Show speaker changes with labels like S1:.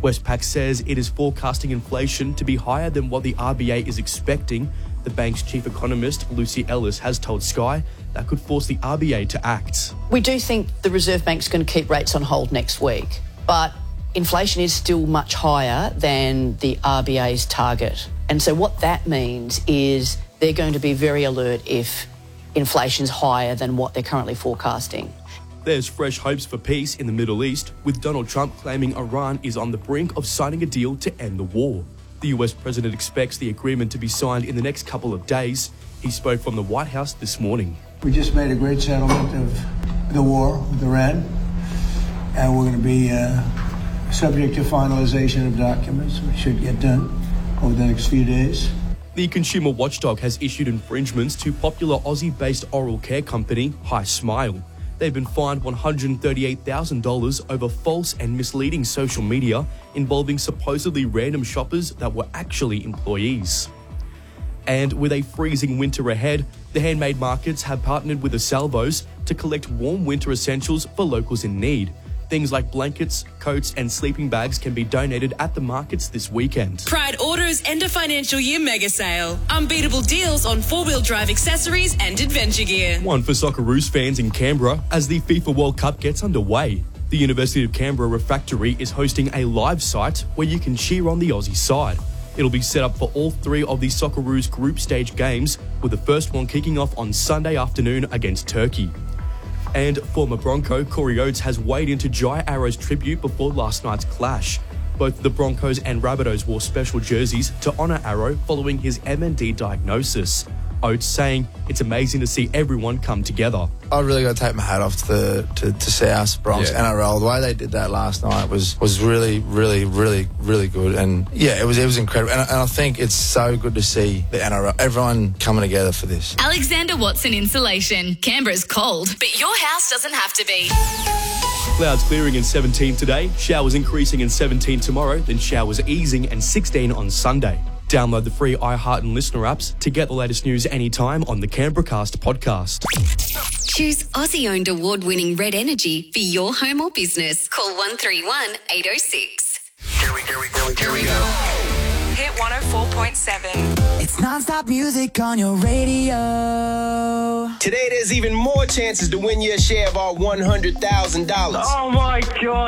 S1: Westpac says it is forecasting inflation to be higher than what the RBA is expecting. The bank's chief economist, Lucy Ellis, has told Sky that could force the RBA to act.
S2: We do think the Reserve Bank's going to keep rates on hold next week, but inflation is still much higher than the RBA's target. And so what that means is they're going to be very alert if inflation's higher than what they're currently forecasting.
S1: There's fresh hopes for peace in the Middle East, with Donald Trump claiming Iran is on the brink of signing a deal to end the war. The US president expects the agreement to be signed in the next couple of days. He spoke from the White House this morning.
S3: We just made a great settlement of the war with Iran, and we're going to be subject to finalization of documents, which should get done over the next few days.
S1: The consumer watchdog has issued infringements to popular Aussie-based oral care company Hi Smile. They've been fined $138,000 over false and misleading social media involving supposedly random shoppers that were actually employees. And with a freezing winter ahead, the handmade markets have partnered with the Salvos to collect warm winter essentials for locals in need. Things like blankets, coats and sleeping bags can be donated at the markets this weekend.
S4: Pride Auto's end of financial year mega sale. Unbeatable deals on four-wheel drive accessories and adventure gear.
S1: One for Socceroos fans in Canberra as the FIFA World Cup gets underway. The University of Canberra Refractory is hosting a live site where you can cheer on the Aussie side. It'll be set up for all three of the Socceroos group stage games, with the first one kicking off on Sunday afternoon against Turkey. And former Bronco Corey Oates has weighed into Jai Arrow's tribute before last night's clash. Both the Broncos and Rabbitohs wore special jerseys to honour Arrow following his MND diagnosis. Oates saying it's amazing to see everyone come together.
S5: I really got to take my hat off to South Bronx NRL. The way they did that last night was really, really, really, really good. And yeah, it was incredible. And I think it's so good to see the NRL, everyone coming together for this.
S6: Alexander Watson Insulation. Canberra's cold, but your house doesn't have to be.
S1: Clouds clearing in 17 today, showers increasing in 17 tomorrow, then showers easing and 16 on Sunday. Download the free iHeart and Listener apps to get the latest news anytime on the Canberracast podcast.
S6: Choose Aussie-owned award-winning Red Energy for your home or business. Call 131 806.
S7: Here we go.
S8: Hit 104.7.
S9: It's non-stop music on your radio.
S7: Today there's even more chances to win your share of our $100,000.
S10: Oh my God.